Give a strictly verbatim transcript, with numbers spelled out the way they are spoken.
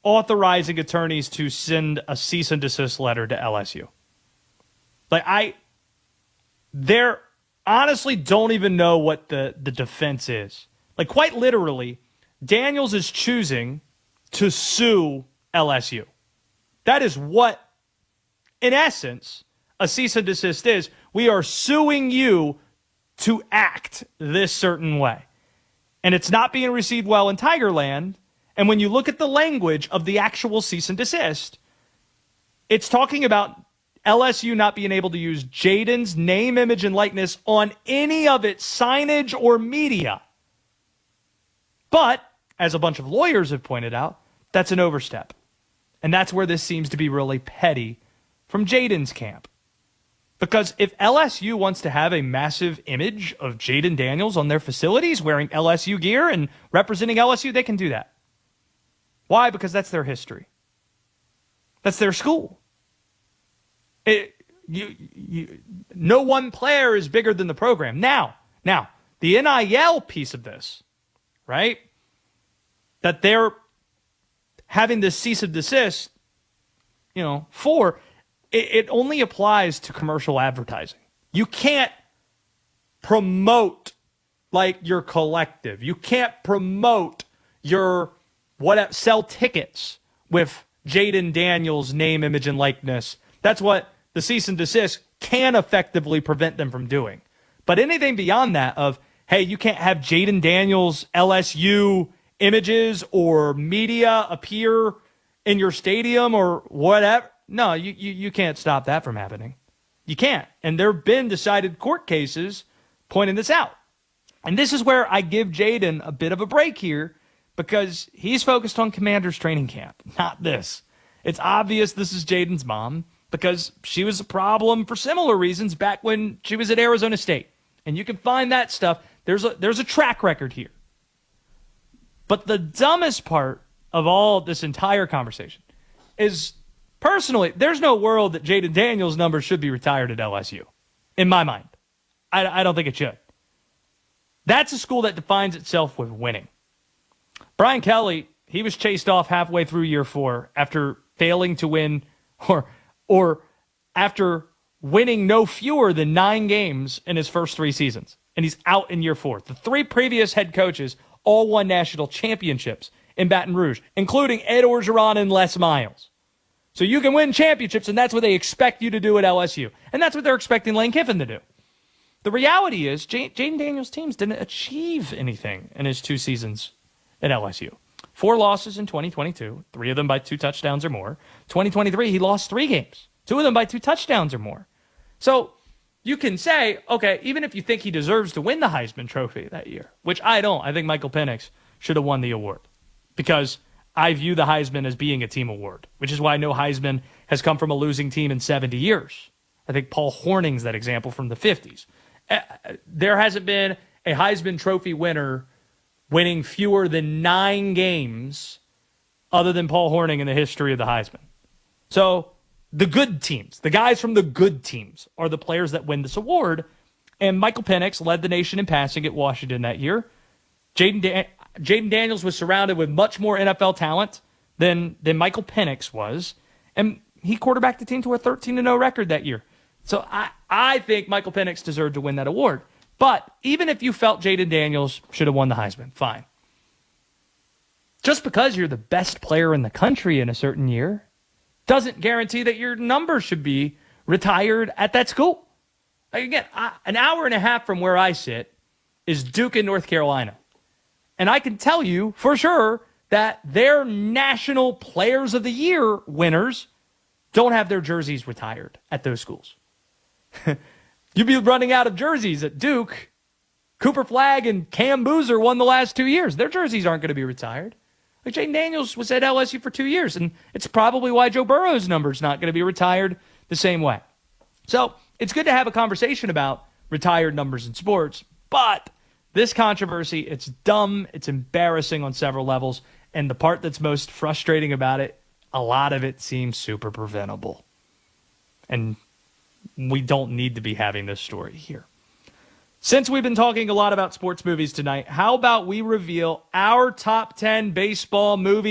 authorizing attorneys to send a cease and desist letter to L S U. Like, I, they're honestly don't even know what the, the defense is. Like, quite literally, Daniels is choosing to sue L S U. That is what, in essence, a cease and desist is. We are suing you to act this certain way. And it's not being received well in Tigerland. And when you look at the language of the actual cease and desist, it's talking about L S U not being able to use Jaden's name, image, and likeness on any of its signage or media. But, as a bunch of lawyers have pointed out, that's an overstep. And that's where this seems to be really petty from Jaden's camp. Because if L S U wants to have a massive image of Jaden Daniels on their facilities wearing L S U gear and representing L S U, they can do that. Why? Because that's their history. That's their school. It, you, you, no one player is bigger than the program. Now, now, the N I L piece of this, right? That they're having this cease and desist, you know, for, it, it only applies to commercial advertising. You can't promote like your collective. You can't promote your what sell tickets with Jaden Daniels' name, image, and likeness. That's what the cease and desist can effectively prevent them from doing. But anything beyond that of, hey, you can't have Jaden Daniels' L S U images or media appear in your stadium or whatever. No, you, you, you can't stop that from happening. You can't. And there have been decided court cases pointing this out. And this is where I give Jaden a bit of a break here because he's focused on Commander's training camp, not this. It's obvious this is Jaden's mom because she was a problem for similar reasons back when she was at Arizona State. And you can find that stuff. There's a, there's a track record here. But the dumbest part of all this entire conversation is, personally, there's no world that Jaden Daniels' numbers should be retired at L S U, in my mind. I, I don't think it should. That's a school that defines itself with winning. Brian Kelly, he was chased off halfway through year four after failing to win, or, or after winning no fewer than nine games in his first three seasons. And he's out in year four. The three previous head coaches all won national championships in Baton Rouge, including Ed Orgeron and Les Miles. So you can win championships, and that's what they expect you to do at L S U. And that's what they're expecting Lane Kiffin to do. The reality is, J- Jaden Daniels' teams didn't achieve anything in his two seasons at L S U. Four losses in twenty twenty-two, three of them by two touchdowns or more. twenty twenty-three, he lost three games, two of them by two touchdowns or more. So you can say, okay, even if you think he deserves to win the Heisman Trophy that year, which I don't. I think Michael Penix should have won the award because I view the Heisman as being a team award, which is why no Heisman has come from a losing team in seventy years. I think Paul Horning's that example from the fifties. Uh, there hasn't been a Heisman Trophy winner winning fewer than nine games other than Paul Horning in the history of the Heisman. So the good teams, the guys from the good teams, are the players that win this award. And Michael Penix led the nation in passing at Washington that year. Jaden da- Jaden Daniels was surrounded with much more N F L talent than, than Michael Penix was. And he quarterbacked the team to a thirteen and oh record that year. So I, I think Michael Penix deserved to win that award. But even if you felt Jaden Daniels should have won the Heisman, fine. Just because you're the best player in the country in a certain year doesn't guarantee that your number should be retired at that school. Like again, I, an hour and a half from where I sit is Duke in North Carolina. And I can tell you for sure that their National Players of the Year winners don't have their jerseys retired at those schools. You'd be running out of jerseys at Duke. Cooper Flagg and Cam Boozer won the last two years. Their jerseys aren't going to be retired. Like Jaden Daniels was at L S U for two years, and it's probably why Joe Burrow's number is not going to be retired the same way. So it's good to have a conversation about retired numbers in sports, but this controversy, it's dumb, it's embarrassing on several levels, and the part that's most frustrating about it, a lot of it seems super preventable. And we don't need to be having this story here. Since we've been talking a lot about sports movies tonight, how about we reveal our top ten baseball movies